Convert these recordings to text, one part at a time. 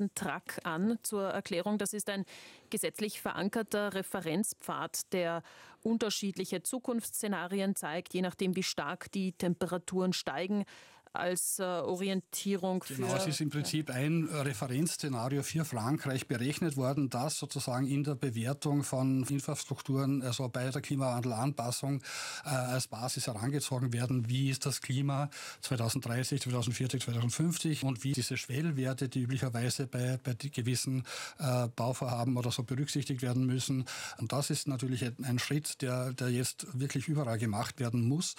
sogenannten TRAC an. Zur Erklärung, das ist ein gesetzlich verankerter Referenzpfad, der unterschiedliche Zukunftsszenarien zeigt, je nachdem, wie stark die Temperaturen steigen, als Orientierung für... Genau, es ist im Prinzip ein Referenzszenario für Frankreich berechnet worden, das sozusagen in der Bewertung von Infrastrukturen, also bei der Klimawandelanpassung als Basis herangezogen werden. Wie ist das Klima 2030, 2040, 2050 und wie diese Schwellwerte, die üblicherweise bei gewissen Bauvorhaben oder so berücksichtigt werden müssen. Und das ist natürlich ein Schritt, der jetzt wirklich überall gemacht werden muss.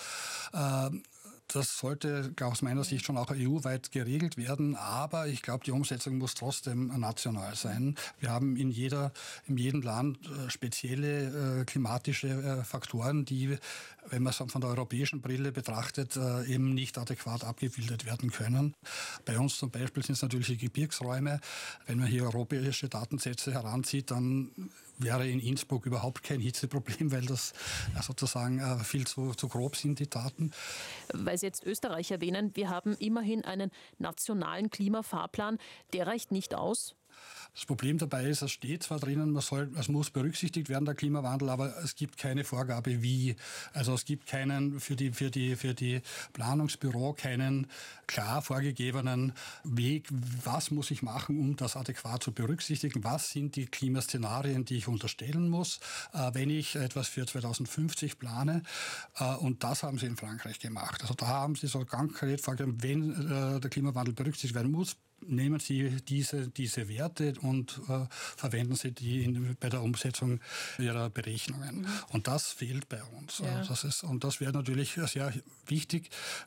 Das sollte aus meiner Sicht schon auch EU-weit geregelt werden, aber ich glaube, die Umsetzung muss trotzdem national sein. Wir haben in jedem Land spezielle klimatische Faktoren, die, wenn man es von der europäischen Brille betrachtet, eben nicht adäquat abgebildet werden können. Bei uns zum Beispiel sind es natürlich die Gebirgsräume. Wenn man hier europäische Datensätze heranzieht, dann wäre in Innsbruck überhaupt kein Hitzeproblem, weil das sozusagen viel zu grob sind, die Daten. Weil Sie jetzt Österreich erwähnen, wir haben immerhin einen nationalen Klimafahrplan. Der reicht nicht aus. Das Problem dabei ist, es steht zwar drinnen, es muss berücksichtigt werden, der Klimawandel, aber es gibt keine Vorgabe, wie. Also es gibt keinen für die Planungsbüro keinen klar vorgegebenen Weg, was muss ich machen, um das adäquat zu berücksichtigen. Was sind die Klimaszenarien, die ich unterstellen muss, wenn ich etwas für 2050 plane. Und das haben sie in Frankreich gemacht. Also da haben sie so ganz konkret vorgegeben, wenn der Klimawandel berücksichtigt werden muss, nehmen Sie diese Werte und verwenden Sie die bei der Umsetzung Ihrer Berechnungen. Und das fehlt bei uns. Ja. Das wäre natürlich sehr wichtig.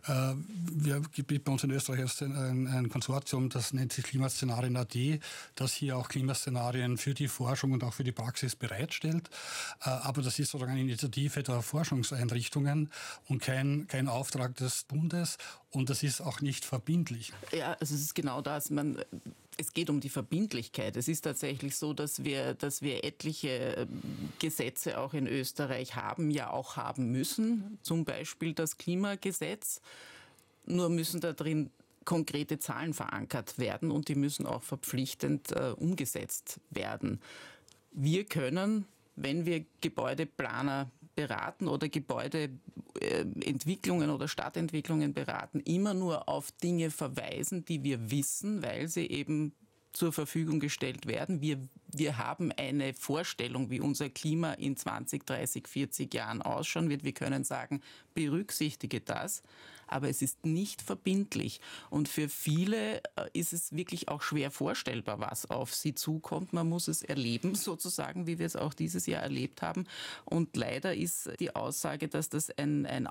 Gibt bei uns in Österreich ein Konsortium, das nennt sich Klimaszenarien AD, das hier auch Klimaszenarien für die Forschung und auch für die Praxis bereitstellt. Aber das ist sozusagen eine Initiative der Forschungseinrichtungen und kein Auftrag des Bundes. Und das ist auch nicht verbindlich. Ja, also es ist genau das. Es geht um die Verbindlichkeit. Es ist tatsächlich so, dass wir etliche Gesetze auch in Österreich haben, ja auch haben müssen. Zum Beispiel das Klimagesetz. Nur müssen da drin konkrete Zahlen verankert werden und die müssen auch verpflichtend umgesetzt werden. Wir können, wenn wir Gebäudeplaner beraten oder Gebäudeentwicklungen oder Stadtentwicklungen beraten, immer nur auf Dinge verweisen, die wir wissen, weil sie eben zur Verfügung gestellt werden. Wir haben eine Vorstellung, wie unser Klima in 20, 30, 40 Jahren ausschauen wird. Wir können sagen, berücksichtige das, aber es ist nicht verbindlich. Und für viele ist es wirklich auch schwer vorstellbar, was auf sie zukommt. Man muss es erleben, sozusagen, wie wir es auch dieses Jahr erlebt haben. Und leider ist die Aussage, dass das eine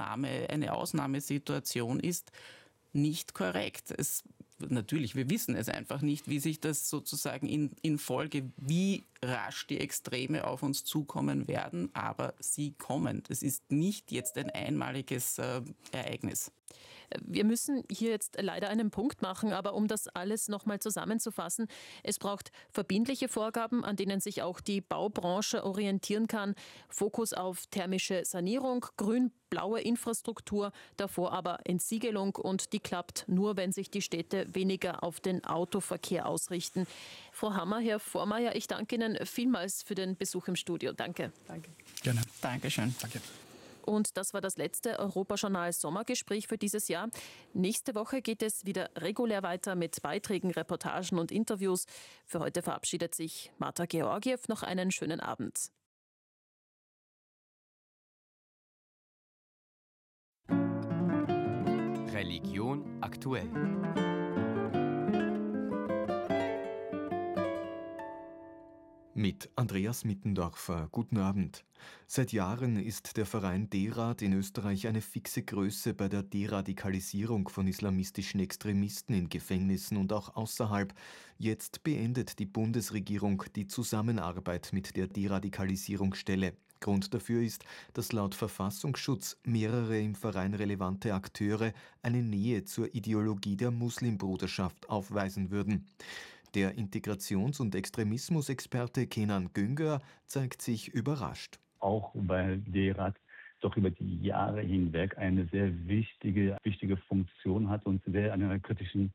Ausnahmesituation ist, nicht korrekt. Natürlich, wir wissen es einfach nicht, wie sich das sozusagen in Folge, wie rasch die Extreme auf uns zukommen werden, aber sie kommen. Es ist nicht jetzt ein einmaliges Ereignis. Wir müssen hier jetzt leider einen Punkt machen, aber um das alles nochmal zusammenzufassen, es braucht verbindliche Vorgaben, an denen sich auch die Baubranche orientieren kann. Fokus auf thermische Sanierung, grün-blaue Infrastruktur, davor aber Entsiegelung und die klappt nur, wenn sich die Städte weniger auf den Autoverkehr ausrichten. Frau Hammer, Herr Vormeier, ich danke Ihnen vielmals für den Besuch im Studio. Danke. Danke. Gerne. Dankeschön. Danke. Und das war das letzte Europajournal-Sommergespräch für dieses Jahr. Nächste Woche geht es wieder regulär weiter mit Beiträgen, Reportagen und Interviews. Für heute verabschiedet sich Martha Georgiew. Noch einen schönen Abend. Religion aktuell. Mit Andreas Mittendorfer. Guten Abend. Seit Jahren ist der Verein DERAD in Österreich eine fixe Größe bei der Deradikalisierung von islamistischen Extremisten in Gefängnissen und auch außerhalb. Jetzt beendet die Bundesregierung die Zusammenarbeit mit der Deradikalisierungsstelle. Grund dafür ist, dass laut Verfassungsschutz mehrere im Verein relevante Akteure eine Nähe zur Ideologie der Muslimbruderschaft aufweisen würden. Der Integrations- und Extremismusexperte Kenan Güngör zeigt sich überrascht. Auch weil DERAD doch über die Jahre hinweg eine sehr wichtige Funktion hat und sehr an einer kritischen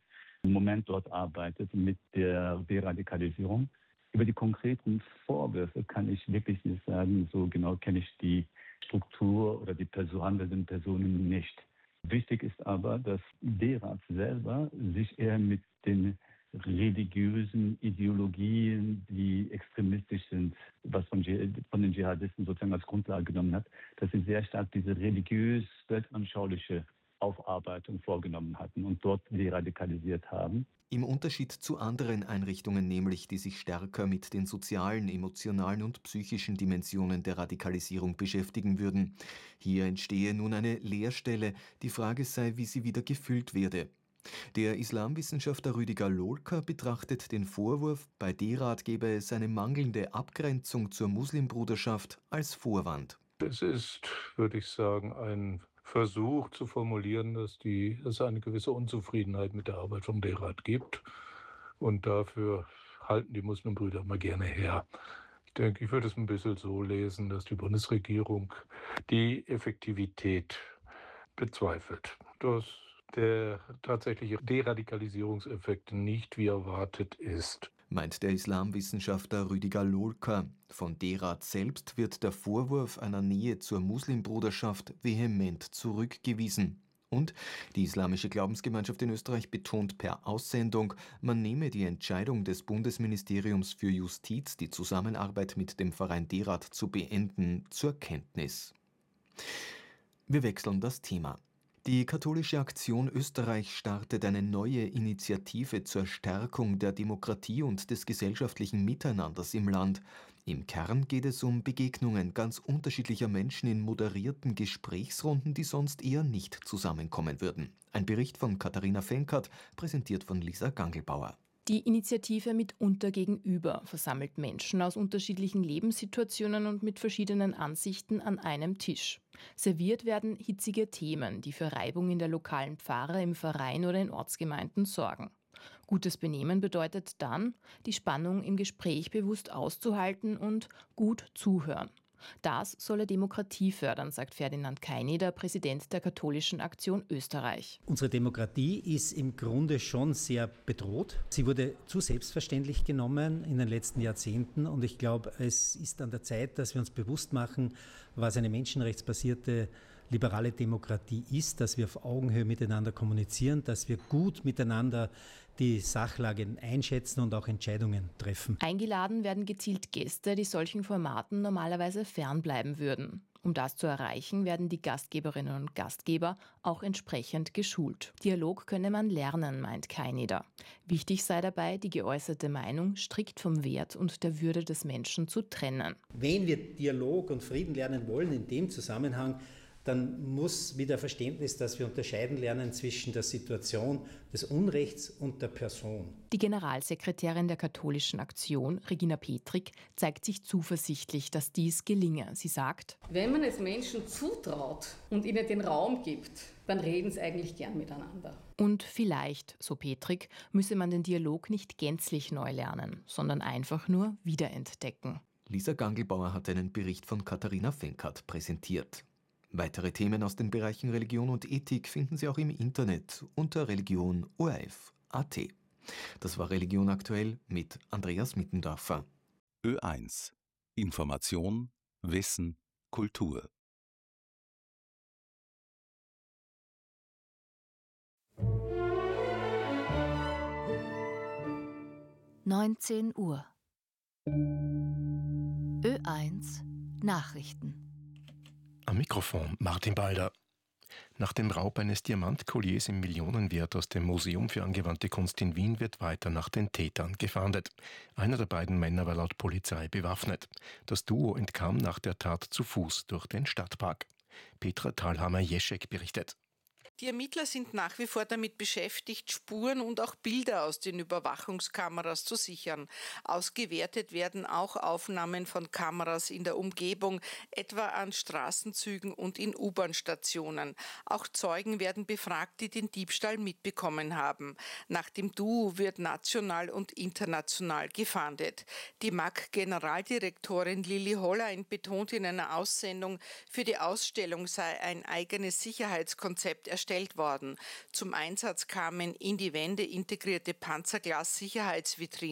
im Moment dort arbeitet mit der Deradikalisierung. Über die konkreten Vorwürfe kann ich wirklich nicht sagen, so genau kenne ich die Struktur oder die handelnden Personen nicht. Wichtig ist aber, dass DERAD selber sich eher mit den religiösen Ideologien, die extremistisch sind, was von den Dschihadisten sozusagen als Grundlage genommen hat, dass sie sehr stark diese religiös-weltanschauliche Aufarbeitung vorgenommen hatten und dort deradikalisiert haben. Im Unterschied zu anderen Einrichtungen nämlich, die sich stärker mit den sozialen, emotionalen und psychischen Dimensionen der Radikalisierung beschäftigen würden. Hier entstehe nun eine Leerstelle, die Frage sei, wie sie wieder gefüllt werde. Der Islamwissenschaftler Rüdiger Lohlka betrachtet den Vorwurf, bei DERAD gebe es eine mangelnde Abgrenzung zur Muslimbruderschaft als Vorwand. Es ist, würde ich sagen, ein Versuch zu formulieren, dass es eine gewisse Unzufriedenheit mit der Arbeit vom DERAD gibt. Und dafür halten die Muslimbrüder immer gerne her. Ich denke, ich würde es ein bisschen so lesen, dass die Bundesregierung die Effektivität bezweifelt. Dass der tatsächliche Deradikalisierungseffekt nicht wie erwartet ist. Meint der Islamwissenschaftler Rüdiger Lohlka. Von DERAD selbst wird der Vorwurf einer Nähe zur Muslimbruderschaft vehement zurückgewiesen. Und die Islamische Glaubensgemeinschaft in Österreich betont per Aussendung, man nehme die Entscheidung des Bundesministeriums für Justiz, die Zusammenarbeit mit dem Verein DERAD zu beenden, zur Kenntnis. Wir wechseln das Thema. Die Katholische Aktion Österreich startet eine neue Initiative zur Stärkung der Demokratie und des gesellschaftlichen Miteinanders im Land. Im Kern geht es um Begegnungen ganz unterschiedlicher Menschen in moderierten Gesprächsrunden, die sonst eher nicht zusammenkommen würden. Ein Bericht von Katharina Fenkert, präsentiert von Lisa Gangelbauer. Die Initiative Mitunter gegenüber versammelt Menschen aus unterschiedlichen Lebenssituationen und mit verschiedenen Ansichten an einem Tisch. Serviert werden hitzige Themen, die für Reibung in der lokalen Pfarre, im Verein oder in Ortsgemeinden sorgen. Gutes Benehmen bedeutet dann, die Spannung im Gespräch bewusst auszuhalten und gut zuhören. Das solle Demokratie fördern, sagt Ferdinand Kaineder, Präsident der Katholischen Aktion Österreich. Unsere Demokratie ist im Grunde schon sehr bedroht. Sie wurde zu selbstverständlich genommen in den letzten Jahrzehnten und ich glaube, es ist an der Zeit, dass wir uns bewusst machen, was eine menschenrechtsbasierte liberale Demokratie ist, dass wir auf Augenhöhe miteinander kommunizieren, dass wir gut miteinander die Sachlage einschätzen und auch Entscheidungen treffen. Eingeladen werden gezielt Gäste, die solchen Formaten normalerweise fernbleiben würden. Um das zu erreichen, werden die Gastgeberinnen und Gastgeber auch entsprechend geschult. Dialog könne man lernen, meint Kaineder. Wichtig sei dabei, die geäußerte Meinung strikt vom Wert und der Würde des Menschen zu trennen. Wenn wir Dialog und Frieden lernen wollen in dem Zusammenhang, dann muss wieder Verständnis, dass wir unterscheiden lernen zwischen der Situation des Unrechts und der Person. Die Generalsekretärin der Katholischen Aktion, Regina Petrik, zeigt sich zuversichtlich, dass dies gelinge. Sie sagt: Wenn man es Menschen zutraut und ihnen den Raum gibt, dann reden sie eigentlich gern miteinander. Und vielleicht, so Petrik, müsse man den Dialog nicht gänzlich neu lernen, sondern einfach nur wiederentdecken. Lisa Gangelbauer hat einen Bericht von Katharina Fenkert präsentiert. Weitere Themen aus den Bereichen Religion und Ethik finden Sie auch im Internet unter religion.orf.at. Das war Religion aktuell mit Andreas Mittendorfer. Ö1 Information, Wissen, Kultur. (19 Uhr) Ö1 Nachrichten. Am Mikrofon Martin Balder. Nach dem Raub eines Diamantkolliers im Millionenwert aus dem Museum für angewandte Kunst in Wien wird weiter nach den Tätern gefahndet. Einer der beiden Männer war laut Polizei bewaffnet. Das Duo entkam nach der Tat zu Fuß durch den Stadtpark. Petra Thalhammer-Jeschek berichtet. Die Ermittler sind nach wie vor damit beschäftigt, Spuren und auch Bilder aus den Überwachungskameras zu sichern. Ausgewertet werden auch Aufnahmen von Kameras in der Umgebung, etwa an Straßenzügen und in U-Bahn-Stationen. Auch Zeugen werden befragt, die den Diebstahl mitbekommen haben. Nach dem Duo wird national und international gefahndet. Die MAG-Generaldirektorin Lili Hollein betont in einer Aussendung, für die Ausstellung sei ein eigenes Sicherheitskonzept erstellt erstellt worden. Zum Einsatz kamen in die Wände integrierte Panzerglas-Sicherheitsvitrinen